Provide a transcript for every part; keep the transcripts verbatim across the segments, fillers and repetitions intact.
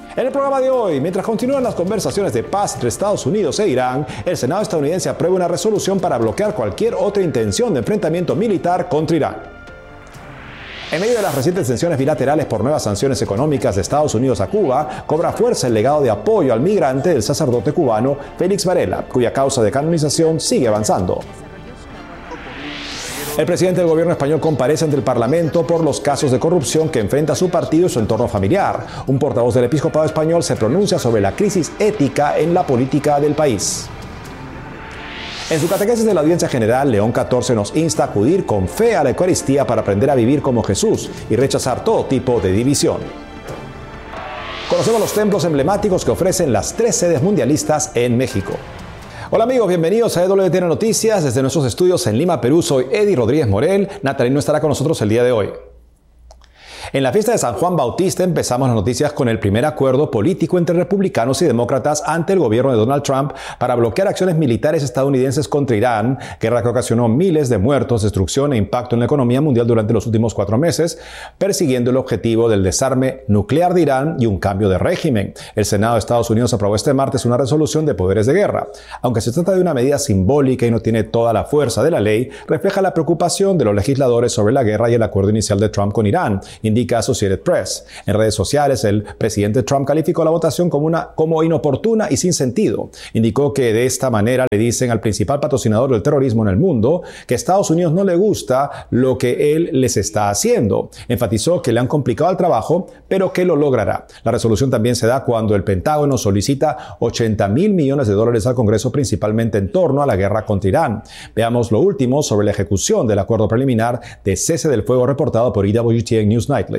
En el programa de hoy, mientras continúan las conversaciones de paz entre Estados Unidos e Irán, el Senado estadounidense aprueba una resolución para bloquear cualquier otra intención de enfrentamiento militar contra Irán. En medio de las recientes tensiones bilaterales por nuevas sanciones económicas de Estados Unidos a Cuba, cobra fuerza el legado de apoyo al migrante del sacerdote cubano Félix Varela, cuya causa de canonización sigue avanzando. El presidente del gobierno español comparece ante el Parlamento por los casos de corrupción que enfrenta su partido y su entorno familiar. Un portavoz del episcopado español se pronuncia sobre la crisis ética en la política del país. En su catequesis de la Audiencia General, León catorce nos insta a acudir con fe a la Eucaristía para aprender a vivir como Jesús y rechazar todo tipo de división. Conocemos los templos emblemáticos que ofrecen las tres sedes mundialistas en México. Hola amigos, bienvenidos a E W T N Noticias desde nuestros estudios en Lima, Perú. Soy Eddie Rodríguez Morel. Natalino estará con nosotros el día de hoy. En la fiesta de San Juan Bautista empezamos las noticias con el primer acuerdo político entre republicanos y demócratas ante el gobierno de Donald Trump para bloquear acciones militares estadounidenses contra Irán, guerra que ocasionó miles de muertos, destrucción e impacto en la economía mundial durante los últimos cuatro meses, persiguiendo el objetivo del desarme nuclear de Irán y un cambio de régimen. El Senado de Estados Unidos aprobó este martes una resolución de poderes de guerra. Aunque se trata de una medida simbólica y no tiene toda la fuerza de la ley, refleja la preocupación de los legisladores sobre la guerra y el acuerdo inicial de Trump con Irán, indica Associated Press. En redes sociales, el presidente Trump calificó la votación como, una, como inoportuna y sin sentido. Indicó que de esta manera le dicen al principal patrocinador del terrorismo en el mundo que a Estados Unidos no le gusta lo que él les está haciendo. Enfatizó que le han complicado el trabajo, pero que lo logrará. La resolución también se da cuando el Pentágono solicita ochenta mil millones de dólares al Congreso, principalmente en torno a la guerra contra Irán. Veamos lo último sobre la ejecución del acuerdo preliminar de cese del fuego reportado por E W T N News Nightly.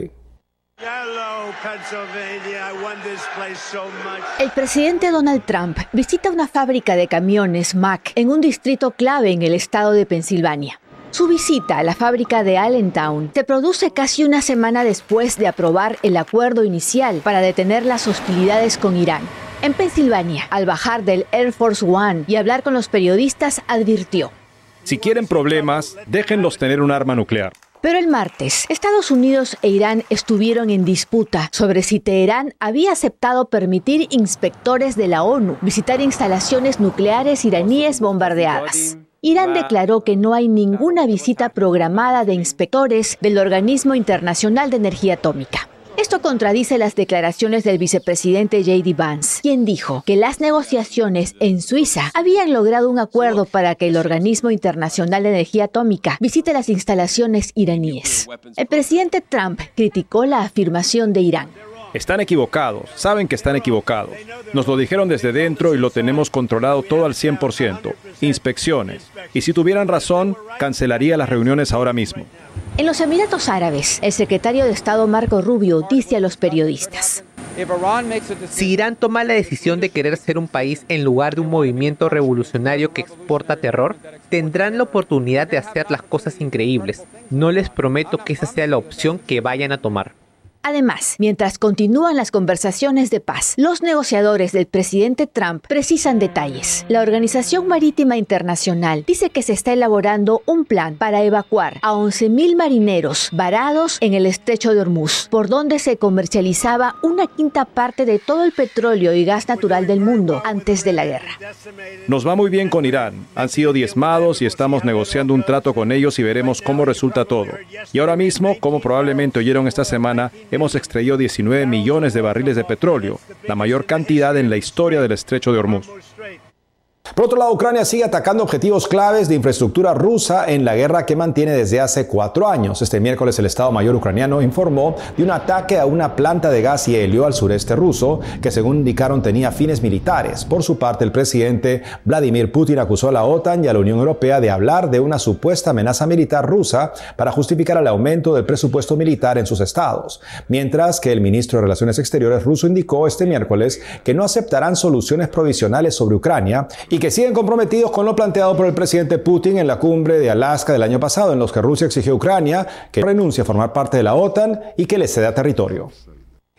El presidente Donald Trump visita una fábrica de camiones Mack en un distrito clave en el estado de Pensilvania. Su visita a la fábrica de Allentown se produce casi una semana después de aprobar el acuerdo inicial para detener las hostilidades con Irán. En Pensilvania, al bajar del Air Force One y hablar con los periodistas, advirtió: si quieren problemas, déjenlos tener un arma nuclear. Pero el martes, Estados Unidos e Irán estuvieron en disputa sobre si Teherán había aceptado permitir inspectores de la ONU visitar instalaciones nucleares iraníes bombardeadas. Irán declaró que no hay ninguna visita programada de inspectores del Organismo Internacional de Energía Atómica. Esto contradice las declaraciones del vicepresidente J D Vance, quien dijo que las negociaciones en Suiza habían logrado un acuerdo para que el Organismo Internacional de Energía Atómica visite las instalaciones iraníes. El presidente Trump criticó la afirmación de Irán. Están equivocados, saben que están equivocados. Nos lo dijeron desde dentro y lo tenemos controlado todo al cien por ciento. Inspecciones. Y si tuvieran razón, cancelaría las reuniones ahora mismo. En los Emiratos Árabes, el secretario de Estado Marco Rubio dice a los periodistas: si Irán toma la decisión de querer ser un país en lugar de un movimiento revolucionario que exporta terror, tendrán la oportunidad de hacer las cosas increíbles. No les prometo que esa sea la opción que vayan a tomar. Además, mientras continúan las conversaciones de paz, los negociadores del presidente Trump precisan detalles. La Organización Marítima Internacional dice que se está elaborando un plan para evacuar a once mil marineros varados en el estrecho de Hormuz, por donde se comercializaba una quinta parte de todo el petróleo y gas natural del mundo antes de la guerra. Nos va muy bien con Irán. Han sido diezmados y estamos negociando un trato con ellos y veremos cómo resulta todo. Y ahora mismo, como probablemente oyeron esta semana, hemos extraído diecinueve millones de barriles de petróleo, la mayor cantidad en la historia del estrecho de Hormuz. Por otro lado, Ucrania sigue atacando objetivos claves de infraestructura rusa en la guerra que mantiene desde hace cuatro años. Este miércoles el Estado Mayor ucraniano informó de un ataque a una planta de gas y helio al sureste ruso que, según indicaron, tenía fines militares. Por su parte, el presidente Vladimir Putin acusó a la OTAN y a la Unión Europea de hablar de una supuesta amenaza militar rusa para justificar el aumento del presupuesto militar en sus estados. Mientras que el ministro de Relaciones Exteriores ruso indicó este miércoles que no aceptarán soluciones provisionales sobre Ucrania y que siguen comprometidos con lo planteado por el presidente Putin en la cumbre de Alaska del año pasado, en los que Rusia exigió a Ucrania que renuncie a formar parte de la OTAN y que le ceda territorio.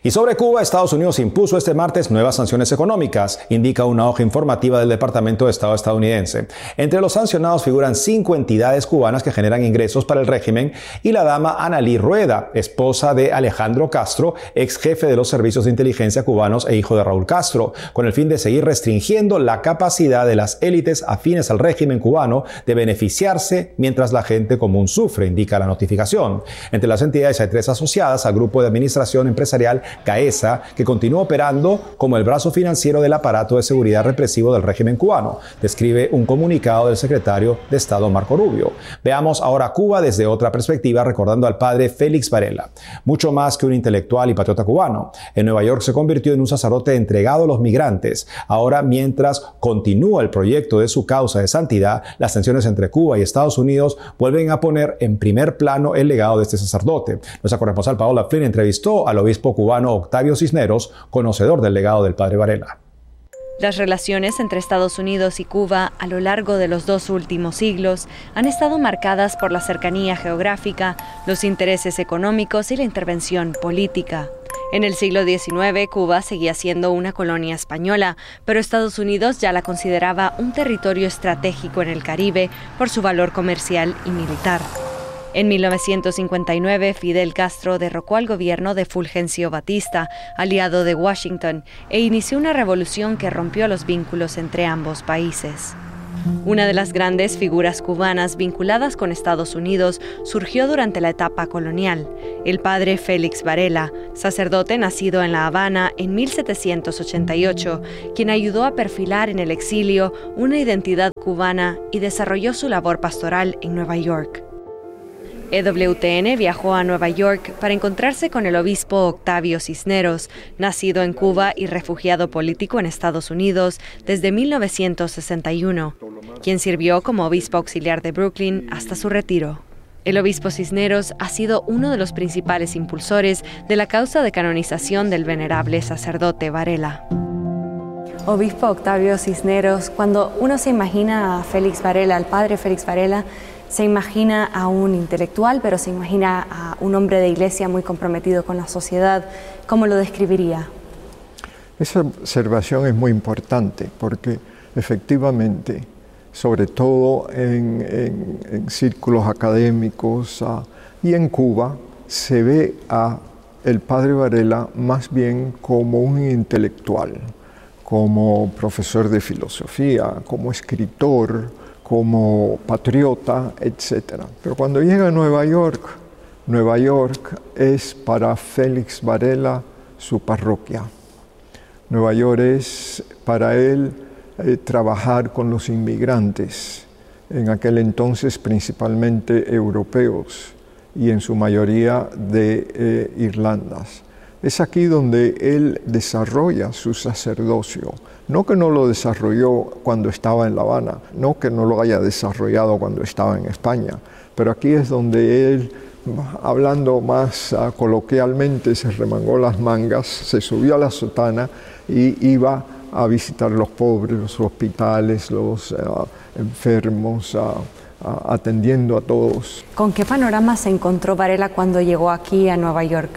Y sobre Cuba, Estados Unidos impuso este martes nuevas sanciones económicas, indica una hoja informativa del Departamento de Estado estadounidense. Entre los sancionados figuran cinco entidades cubanas que generan ingresos para el régimen y la dama Analí Rueda, esposa de Alejandro Castro, ex jefe de los servicios de inteligencia cubanos e hijo de Raúl Castro, con el fin de seguir restringiendo la capacidad de las élites afines al régimen cubano de beneficiarse mientras la gente común sufre, indica la notificación. Entre las entidades hay tres asociadas al Grupo de Administración Empresarial CAESA, que continúa operando como el brazo financiero del aparato de seguridad represivo del régimen cubano, describe un comunicado del secretario de Estado Marco Rubio. Veamos ahora Cuba desde otra perspectiva, recordando al padre Félix Varela. Mucho más que un intelectual y patriota cubano, en Nueva York se convirtió en un sacerdote entregado a los migrantes. Ahora, mientras continúa el proyecto de su causa de santidad, las tensiones entre Cuba y Estados Unidos vuelven a poner en primer plano el legado de este sacerdote. Nuestra corresponsal Paola Flynn entrevistó al obispo cubano Octavio Cisneros, conocedor del legado del padre Varela. Las relaciones entre Estados Unidos y Cuba a lo largo de los dos últimos siglos han estado marcadas por la cercanía geográfica, los intereses económicos y la intervención política. En el siglo diecinueve, Cuba seguía siendo una colonia española, pero Estados Unidos ya la consideraba un territorio estratégico en el Caribe por su valor comercial y militar. En mil novecientos cincuenta y nueve, Fidel Castro derrocó al gobierno de Fulgencio Batista, aliado de Washington, e inició una revolución que rompió los vínculos entre ambos países. Una de las grandes figuras cubanas vinculadas con Estados Unidos surgió durante la etapa colonial, el padre Félix Varela, sacerdote nacido en La Habana en mil setecientos ochenta y ocho, quien ayudó a perfilar en el exilio una identidad cubana y desarrolló su labor pastoral en Nueva York. E W T N viajó a Nueva York para encontrarse con el obispo Octavio Cisneros, nacido en Cuba y refugiado político en Estados Unidos desde mil novecientos sesenta y uno, quien sirvió como obispo auxiliar de Brooklyn hasta su retiro. El obispo Cisneros ha sido uno de los principales impulsores de la causa de canonización del venerable sacerdote Varela. Obispo Octavio Cisneros, cuando uno se imagina a Félix Varela, al padre Félix Varela, se imagina a un intelectual, pero se imagina a un hombre de iglesia muy comprometido con la sociedad. ¿Cómo lo describiría? Esa observación es muy importante porque efectivamente, sobre todo en, en, en círculos académicos uh, y en Cuba, se ve a el padre Varela más bien como un intelectual, como profesor de filosofía, como escritor, como patriota, etcétera. Pero cuando llega a Nueva York, Nueva York es para Félix Varela su parroquia. Nueva York es para él eh, trabajar con los inmigrantes, en aquel entonces principalmente europeos y en su mayoría de eh, Irlandas. Es aquí donde él desarrolla su sacerdocio. No que no lo desarrolló cuando estaba en La Habana, no que no lo haya desarrollado cuando estaba en España, pero aquí es donde él, hablando más uh, coloquialmente, se remangó las mangas, se subió a la sotana y iba a visitar los pobres, los hospitales, los uh, enfermos, uh, uh, atendiendo a todos. ¿Con qué panorama se encontró Varela cuando llegó aquí a Nueva York?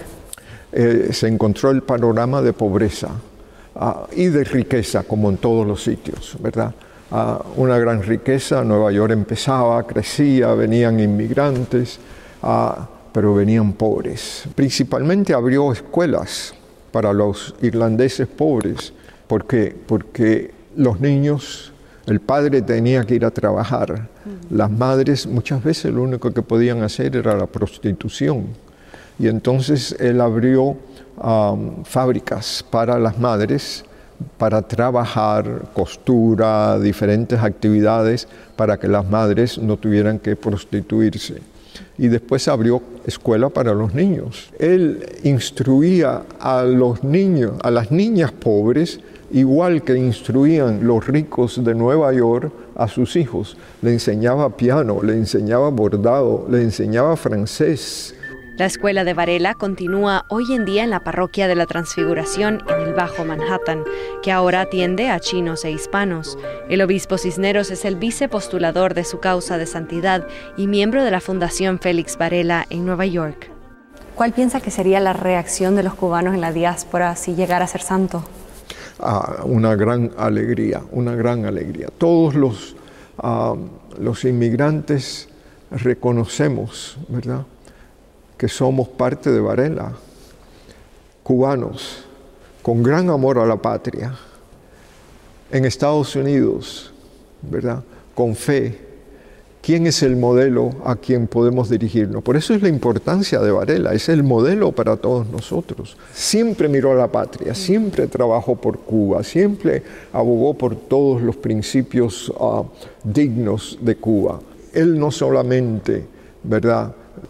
Eh, se encontró el panorama de pobreza uh, y de riqueza, como en todos los sitios, ¿verdad? Uh, una gran riqueza, Nueva York empezaba, crecía, venían inmigrantes, uh, pero venían pobres. Principalmente abrió escuelas para los irlandeses pobres. ¿Por qué? Porque los niños, el padre tenía que ir a trabajar. Las madres muchas veces lo único que podían hacer era la prostitución. Y entonces él abrió um, fábricas para las madres para trabajar, costura, diferentes actividades para que las madres no tuvieran que prostituirse. Y después abrió escuela para los niños. Él instruía a los niños, a las niñas pobres, igual que instruían los ricos de Nueva York a sus hijos. Le enseñaba piano, le enseñaba bordado, le enseñaba francés. La escuela de Varela continúa hoy en día en la parroquia de la Transfiguración en el Bajo Manhattan, que ahora atiende a chinos e hispanos. El obispo Cisneros es el vicepostulador de su causa de santidad y miembro de la Fundación Félix Varela en Nueva York. ¿Cuál piensa que sería la reacción de los cubanos en la diáspora si llegara a ser santo? Ah, una gran alegría, una gran alegría. Todos los, uh, los inmigrantes reconocemos, ¿verdad?, que somos parte de Varela, cubanos con gran amor a la patria, en Estados Unidos, ¿verdad?, con fe. ¿Quién es el modelo a quien podemos dirigirnos? Por eso es la importancia de Varela, es el modelo para todos nosotros. Siempre miró a la patria, siempre trabajó por Cuba, siempre abogó por todos los principios uh, dignos de Cuba. Él no solamente, ¿verdad?,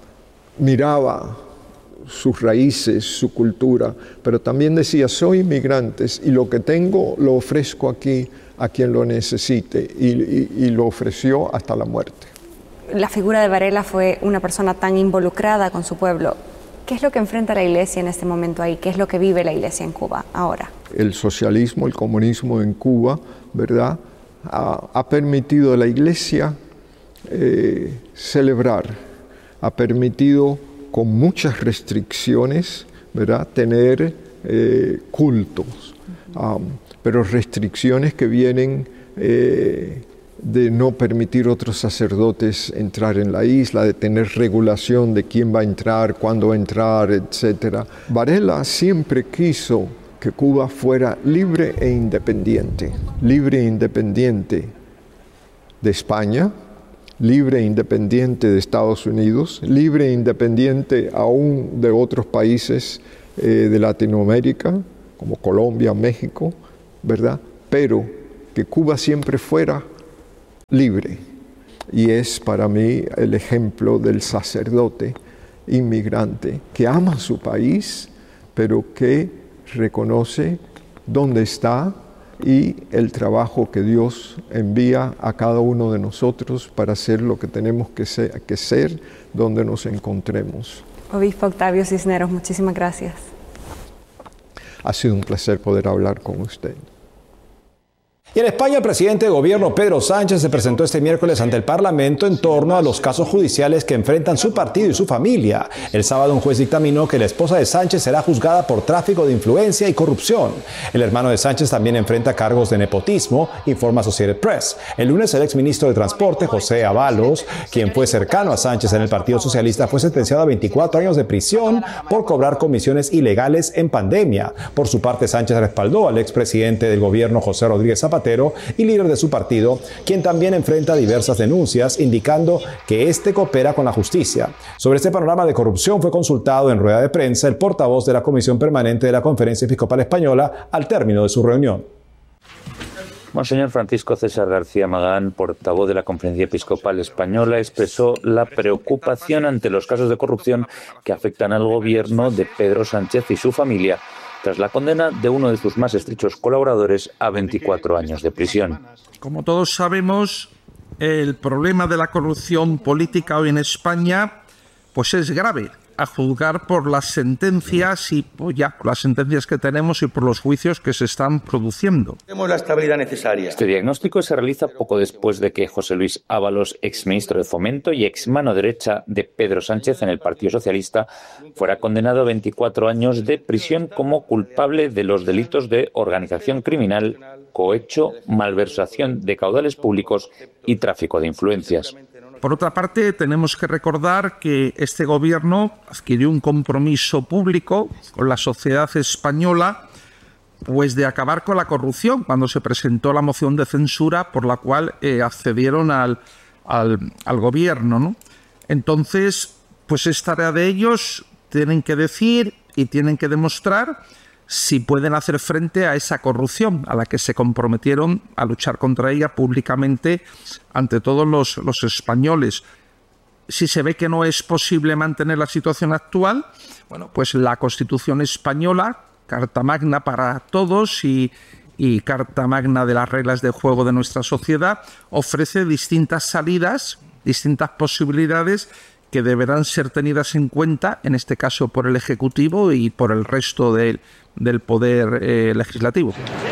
miraba sus raíces, su cultura, pero también decía, soy inmigrante y lo que tengo lo ofrezco aquí a quien lo necesite, y, y, y lo ofreció hasta la muerte. La figura de Varela fue una persona tan involucrada con su pueblo. ¿Qué es lo que enfrenta la Iglesia en este momento ahí? ¿Qué es lo que vive la Iglesia en Cuba ahora? El socialismo, el comunismo en Cuba, ¿verdad?, ha, ha permitido a la Iglesia eh, celebrar, ha permitido con muchas restricciones, ¿verdad?, tener eh, cultos, um, pero restricciones que vienen eh, de no permitir otros sacerdotes entrar en la isla, de tener regulación de quién va a entrar, cuándo va a entrar, etcétera. Varela siempre quiso que Cuba fuera libre e independiente, libre e independiente de España, libre e independiente de Estados Unidos, libre e independiente aún de otros países eh, de Latinoamérica, como Colombia, México, ¿verdad? Pero que Cuba siempre fuera libre. Y es para mí el ejemplo del sacerdote inmigrante que ama su país, pero que reconoce dónde está y el trabajo que Dios envía a cada uno de nosotros para ser lo que tenemos que ser, que ser donde nos encontremos. Obispo Octavio Cisneros, muchísimas gracias. Ha sido un placer poder hablar con usted. Y en España, el presidente de gobierno Pedro Sánchez se presentó este miércoles ante el Parlamento en torno a los casos judiciales que enfrentan su partido y su familia. El sábado, un juez dictaminó que la esposa de Sánchez será juzgada por tráfico de influencia y corrupción. El hermano de Sánchez también enfrenta cargos de nepotismo, informa Associated Press. El lunes, el exministro de Transporte, José Ábalos, quien fue cercano a Sánchez en el Partido Socialista, fue sentenciado a veinticuatro años de prisión por cobrar comisiones ilegales en pandemia. Por su parte, Sánchez respaldó al expresidente del gobierno, José Rodríguez Zapatero, y líder de su partido, quien también enfrenta diversas denuncias, indicando que este coopera con la justicia. Sobre este panorama de corrupción fue consultado en rueda de prensa el portavoz de la Comisión Permanente de la Conferencia Episcopal Española al término de su reunión. Monseñor Francisco César García Magán, portavoz de la Conferencia Episcopal Española, expresó la preocupación ante los casos de corrupción que afectan al gobierno de Pedro Sánchez y su familia, tras la condena de uno de sus más estrechos colaboradores a veinticuatro años de prisión. Como todos sabemos, el problema de la corrupción política hoy en España pues es grave, a juzgar por las sentencias y pues ya por las sentencias que tenemos y por los juicios que se están produciendo. Tenemos la estabilidad necesaria. Este diagnóstico se realiza poco después de que José Luis Ábalos, exministro de Fomento y ex mano derecha de Pedro Sánchez en el Partido Socialista, fuera condenado a veinticuatro años de prisión como culpable de los delitos de organización criminal, cohecho, malversación de caudales públicos y tráfico de influencias. Por otra parte, tenemos que recordar que este gobierno adquirió un compromiso público con la sociedad española pues de acabar con la corrupción cuando se presentó la moción de censura por la cual eh, accedieron al, al, al gobierno, ¿no? Entonces, pues es tarea de ellos, tienen que decir y tienen que demostrar si pueden hacer frente a esa corrupción a la que se comprometieron a luchar contra ella públicamente ante todos los, los españoles. Si se ve que no es posible mantener la situación actual, bueno, pues la Constitución española, Carta Magna para todos y, y Carta Magna de las reglas de juego de nuestra sociedad, ofrece distintas salidas, distintas posibilidades que deberán ser tenidas en cuenta, en este caso por el Ejecutivo y por el resto de, del Poder eh, Legislativo.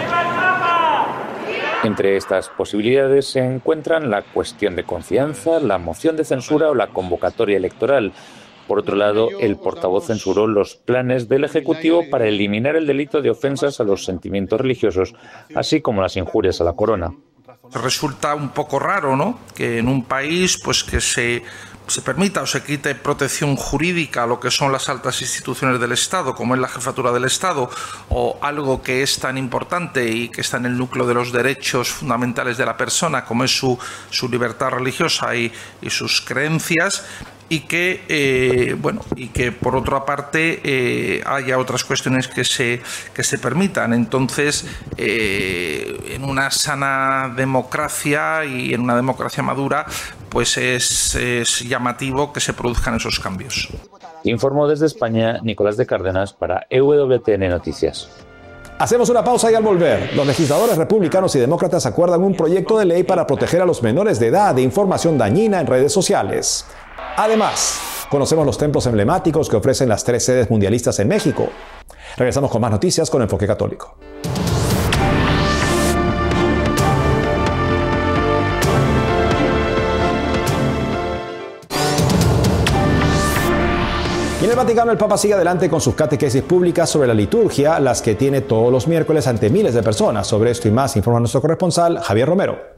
Entre estas posibilidades se encuentran la cuestión de confianza, la moción de censura o la convocatoria electoral. Por otro lado, el portavoz censuró los planes del Ejecutivo para eliminar el delito de ofensas a los sentimientos religiosos, así como las injurias a la corona. Resulta un poco raro, ¿no?, que en un país pues que se, se permita o se quite protección jurídica a lo que son las altas instituciones del Estado, como es la jefatura del Estado, o algo que es tan importante y que está en el núcleo de los derechos fundamentales de la persona, como es su, su libertad religiosa y, y sus creencias, y que eh, bueno y que por otra parte eh, haya otras cuestiones que se que se permitan. Entonces, eh, en una sana democracia y en una democracia madura, pues es, es llamativo que se produzcan esos cambios. Informó desde España Nicolás de Cárdenas para E W T N Noticias. Hacemos una pausa y al volver, los legisladores republicanos y demócratas acuerdan un proyecto de ley para proteger a los menores de edad de información dañina en redes sociales. Además, conocemos los templos emblemáticos que ofrecen las tres sedes mundialistas en México. Regresamos con más noticias con Enfoque Católico. Y en el Vaticano, el Papa sigue adelante con sus catequesis públicas sobre la liturgia, las que tiene todos los miércoles ante miles de personas. Sobre esto y más informa nuestro corresponsal Javier Romero.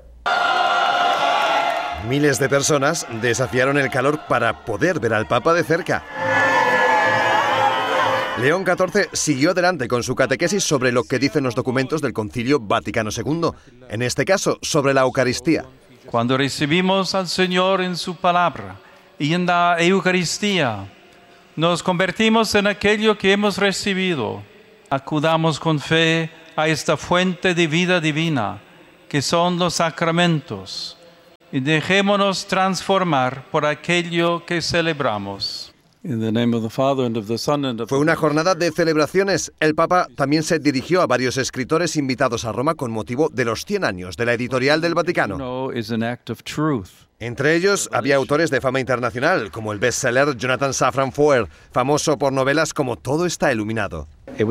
Miles de personas desafiaron el calor para poder ver al Papa de cerca. León catorce siguió adelante con su catequesis sobre lo que dicen los documentos del Concilio Vaticano segundo, en este caso sobre la Eucaristía. Cuando recibimos al Señor en su palabra y en la Eucaristía, nos convertimos en aquello que hemos recibido. Acudamos con fe a esta fuente de vida divina, que son los sacramentos, y dejémonos transformar por aquello que celebramos. Fue una jornada de celebraciones. El Papa también se dirigió a varios escritores invitados a Roma con motivo de los cien años de la editorial del Vaticano. Entre ellos había autores de fama internacional, como el bestseller Jonathan Safran Foer, famoso por novelas como Todo está iluminado.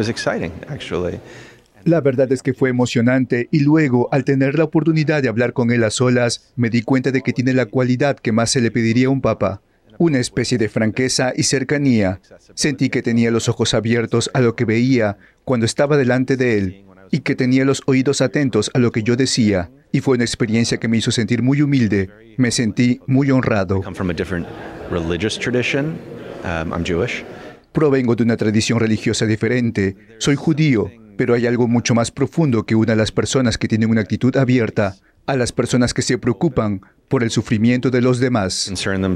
La verdad es que fue emocionante y luego, al tener la oportunidad de hablar con él a solas, me di cuenta de que tiene la cualidad que más se le pediría a un papa, una especie de franqueza y cercanía. Sentí que tenía los ojos abiertos a lo que veía cuando estaba delante de él y que tenía los oídos atentos a lo que yo decía, y fue una experiencia que me hizo sentir muy humilde. Me sentí muy honrado. Provengo de una tradición religiosa diferente. Soy judío. Pero hay algo mucho más profundo que une a las personas que tienen una actitud abierta, a las personas que se preocupan por el sufrimiento de los demás.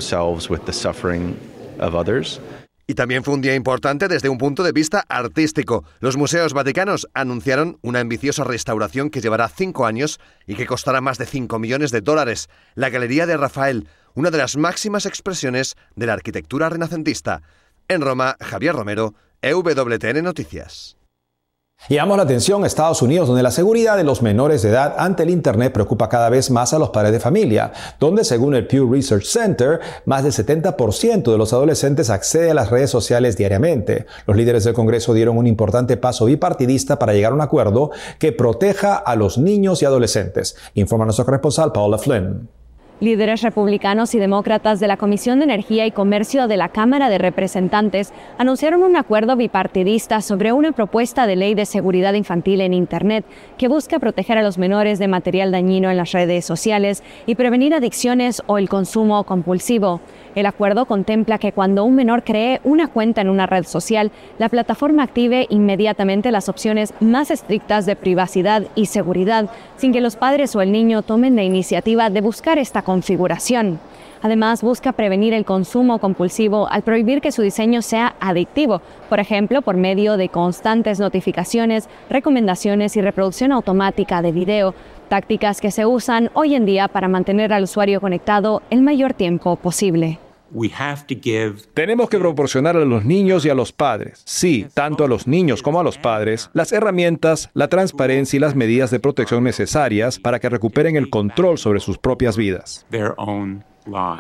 Y también fue un día importante desde un punto de vista artístico. Los museos vaticanos anunciaron una ambiciosa restauración que llevará cinco años y que costará más de cinco millones de dólares. La Galería de Rafael, una de las máximas expresiones de la arquitectura renacentista. En Roma, Javier Romero, E W T N Noticias. Y llamamos la atención a Estados Unidos, donde la seguridad de los menores de edad ante el Internet preocupa cada vez más a los padres de familia, donde según el Pew Research Center, más del setenta por ciento de los adolescentes accede a las redes sociales diariamente. Los líderes del Congreso dieron un importante paso bipartidista para llegar a un acuerdo que proteja a los niños y adolescentes. Informa nuestro corresponsal Paula Flynn. Líderes republicanos y demócratas de la Comisión de Energía y Comercio de la Cámara de Representantes anunciaron un acuerdo bipartidista sobre una propuesta de ley de seguridad infantil en Internet que busca proteger a los menores de material dañino en las redes sociales y prevenir adicciones o el consumo compulsivo. El acuerdo contempla que cuando un menor cree una cuenta en una red social, la plataforma active inmediatamente las opciones más estrictas de privacidad y seguridad, sin que los padres o el niño tomen la iniciativa de buscar esta configuración. Además, busca prevenir el consumo compulsivo al prohibir que su diseño sea adictivo, por ejemplo, por medio de constantes notificaciones, recomendaciones y reproducción automática de video, tácticas que se usan hoy en día para mantener al usuario conectado el mayor tiempo posible. Tenemos que proporcionar a los niños y a los padres, sí, tanto a los niños como a los padres, las herramientas, la transparencia y las medidas de protección necesarias para que recuperen el control sobre sus propias vidas.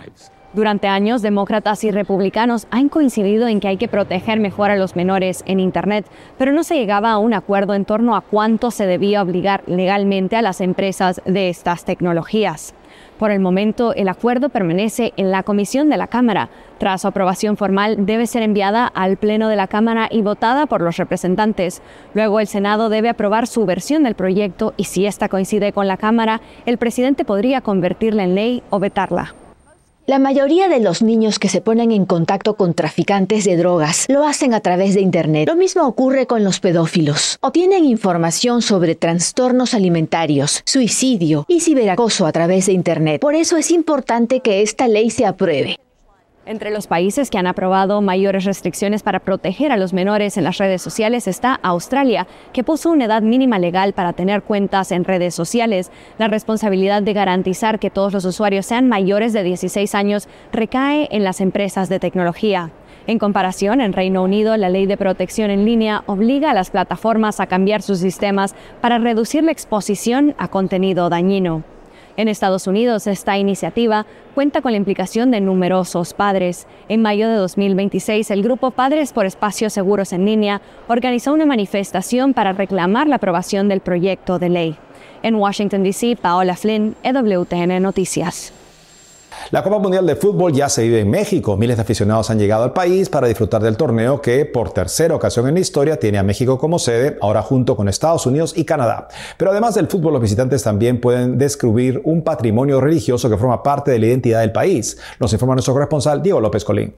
Durante años, demócratas y republicanos han coincidido en que hay que proteger mejor a los menores en Internet, pero no se llegaba a un acuerdo en torno a cuánto se debía obligar legalmente a las empresas de estas tecnologías. Por el momento, el acuerdo permanece en la comisión de la Cámara. Tras su aprobación formal, debe ser enviada al Pleno de la Cámara y votada por los representantes. Luego, el Senado debe aprobar su versión del proyecto y, si esta coincide con la Cámara, el presidente podría convertirla en ley o vetarla. La mayoría de los niños que se ponen en contacto con traficantes de drogas lo hacen a través de Internet. Lo mismo ocurre con los pedófilos. Obtienen información sobre trastornos alimentarios, suicidio y ciberacoso a través de Internet. Por eso es importante que esta ley se apruebe. Entre los países que han aprobado mayores restricciones para proteger a los menores en las redes sociales está Australia, que puso una edad mínima legal para tener cuentas en redes sociales. La responsabilidad de garantizar que todos los usuarios sean mayores de dieciséis años recae en las empresas de tecnología. En comparación, en Reino Unido, la ley de protección en línea obliga a las plataformas a cambiar sus sistemas para reducir la exposición a contenido dañino. En Estados Unidos, esta iniciativa cuenta con la implicación de numerosos padres. En mayo de dos mil veintiséis, el grupo Padres por Espacios Seguros en Línea organizó una manifestación para reclamar la aprobación del proyecto de ley. En Washington, D C, Paola Flynn, E W T N Noticias. La Copa Mundial de Fútbol ya se vive en México. Miles de aficionados han llegado al país para disfrutar del torneo que, por tercera ocasión en la historia, tiene a México como sede, ahora junto con Estados Unidos y Canadá. Pero además del fútbol, los visitantes también pueden descubrir un patrimonio religioso que forma parte de la identidad del país. Nos informa nuestro corresponsal Diego López Colín.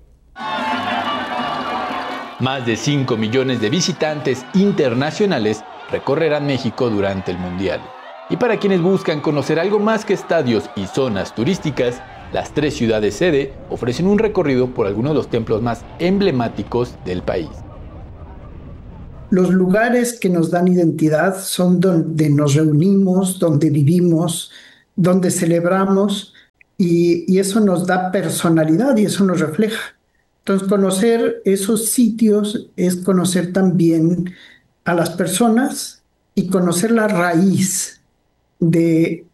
Más de cinco millones de visitantes internacionales recorrerán México durante el Mundial. Y para quienes buscan conocer algo más que estadios y zonas turísticas, las tres ciudades sede ofrecen un recorrido por algunos de los templos más emblemáticos del país. Los lugares que nos dan identidad son donde nos reunimos, donde vivimos, donde celebramos y, y eso nos da personalidad y eso nos refleja. Entonces, conocer esos sitios es conocer también a las personas y conocer la raíz de